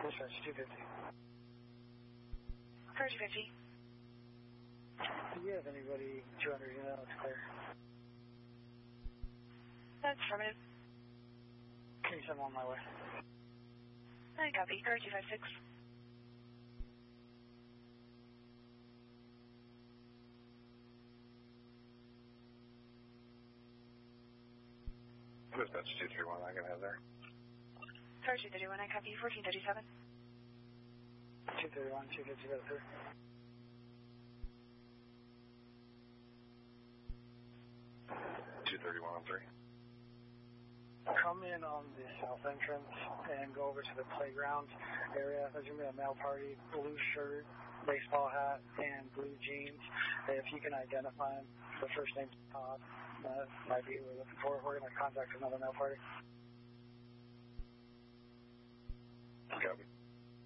Dispatch 250. Car 250. Do you have anybody 200 unit? It's clear. That's affirmative. Can you send one my way? I copy. Car 256. Dispatch 231, I can have there. Car 231, I copy. 1437. 231, 250, got it through. On 3. Come in on the south entrance and go over to the playground area. There's going to be a male party, blue shirt, baseball hat, and blue jeans. If you can identify him, the first name's Todd. That might be who we're looking for. We're going to contact another male party.